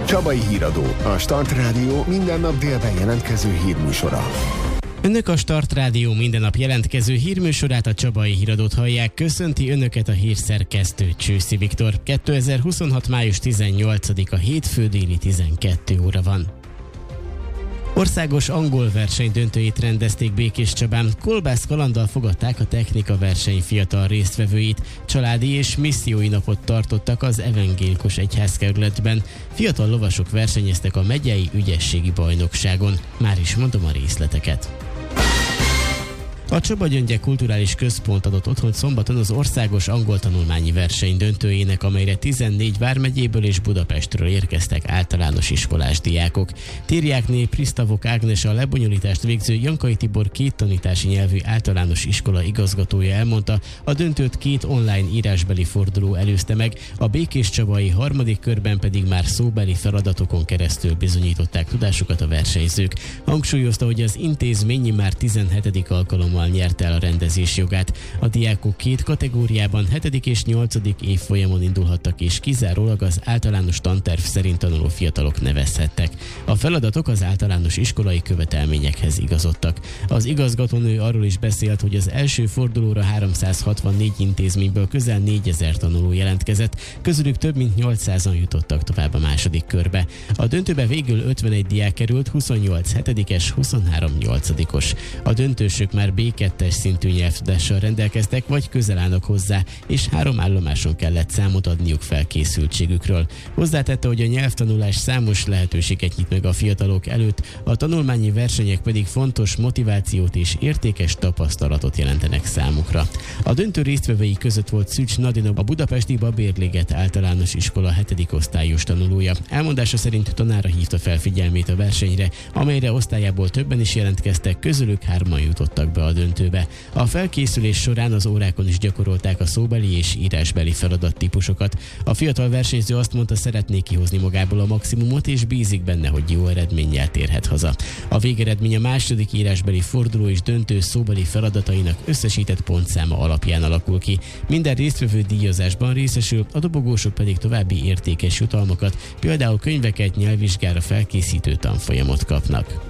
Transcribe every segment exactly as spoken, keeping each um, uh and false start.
Csabai Híradó, a Start Rádió minden nap délben jelentkező hírműsora. Önök a Start Rádió minden nap jelentkező hírműsorát, a Csabai Híradót hallják. Köszönti önöket a hírszerkesztő, Csőszi Viktor. kétezer-huszonhat. május tizennyolcadika, hétfő, déli tizenkét óra van. Országos angol verseny döntőjét rendezték Békéscsabán. Kolbász kalanddal fogadták a technika verseny fiatal résztvevőit. Családi és missziói napot tartottak az evangélikus egyházkerületben. Fiatal lovasok versenyeztek a megyei ügyességi bajnokságon. Már is mondom a részleteket. A Csaba Gyöngye Kulturális Központ adott otthont szombaton az országos angol tanulmányi verseny döntőjének, amelyre tizennégy vármegyéből és Budapestről érkeztek általános iskolás diákok. Tériákné Prisztavok Ágnes, a lebonyolítást végző Jankai Tibor két tanítási nyelvű általános iskola igazgatója elmondta, a döntőt két online írásbeli forduló előzte meg, a békéscsabai harmadik körben pedig már szóbeli feladatokon keresztül bizonyították tudásukat a versenyzők. Hangsúlyozta, hogy az intézmény már tizenhetedik alkalommal nyerte el a rendezés jogát. A diákok két kategóriában hetedik és nyolcadik évfolyamon indulhattak, és kizárólag az általános tanterv szerint tanuló fiatalok nevezhettek. A feladatok az általános iskolai követelményekhez igazodtak. Az igazgatónő arról is beszélt, hogy az első fordulóra háromszázhatvannégy intézményből közel négyezer tanuló jelentkezett, közülük több mint nyolcszázan jutottak tovább a második körbe. A döntőbe végül ötvenegy diák került, huszonnyolc hetedikes, huszonhárom nyolcadikos. A döntősök már bé kettes szintű nyelvtudással rendelkeztek, vagy közel állnak hozzá, és három állomáson kellett számot adniuk felkészültségükről. Hozzátette, hogy a nyelvtanulás számos lehetőséget nyit meg a fiatalok előtt, a tanulmányi versenyek pedig fontos motivációt és értékes tapasztalatot jelentenek számukra. A döntő résztvevői között volt Szűcs Nadina, a budapesti Babérliget általános iskola hetedik osztályos tanulója. Elmondása szerint tanára hívta fel figyelmét a versenyre, amelyre osztályából többen is jelentkeztek, közülük hárman jutottak be a döntőbe. A felkészülés során az órákon is gyakorolták a szóbeli és írásbeli feladattípusokat. A fiatal versenyző azt mondta, szeretné kihozni magából a maximumot, és bízik benne, hogy jó eredménnyel térhet haza. A végeredmény a második írásbeli forduló és döntő szóbeli feladatainak összesített pontszáma alapján alakul ki. Minden résztvevő díjazásban részesül, a dobogósok pedig további értékes jutalmakat, például könyveket, nyelvvizsgára felkészítő tanfolyamot kapnak.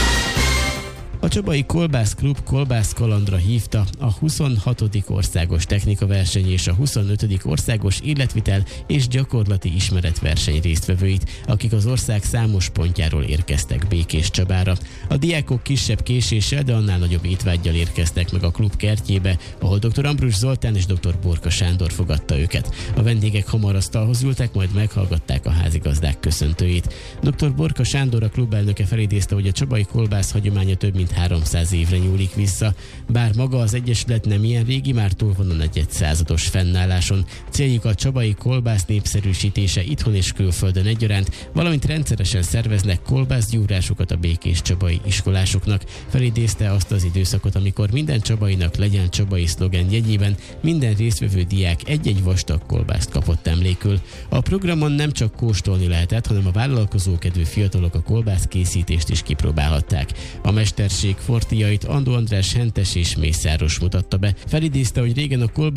A Csabai Kolbász Klub Kolbász kalandra hívta a huszonhatodik országos technikaverseny és a huszonötödik országos életvitel és gyakorlati ismeretverseny résztvevőit, akik az ország számos pontjáról érkeztek Békéscsabára. A diákok kisebb késéssel, de annál nagyobb étvággyal érkeztek meg a klub kertjébe, ahol dr. Ambrus Zoltán és dr. Borka Sándor fogadta őket. A vendégek hamar asztalhoz ültek, majd meghallgatták a házigazdák köszöntőjét. dr. Borka Sándor, a klubelnöke felidézte, hogy a Csabai Kolbász hagyománya több mint háromszáz évre nyúlik vissza. Bár maga az egyesület nem ilyen régi, már túl van a negyed százados fennálláson. Céljuk a csabai kolbász népszerűsítése itthon és külföldön egyaránt, valamint rendszeresen szerveznek kolbászgyúrásokat a békéscsabai iskolásoknak. Felidézte azt az időszakot, amikor minden csabainak legyen csabai szlogen jegyében minden résztvevő diák egy-egy vastag kolbászt kapott emlékül. A programon nem csak kóstolni lehetett, hanem a vállalkozókedvű fiatalok a kolbász készítést is kipróbálhatták. A mesterség fortiait Andó András Hentes és Mészáros mutatta be. Felidézte, hogy régen a kolbász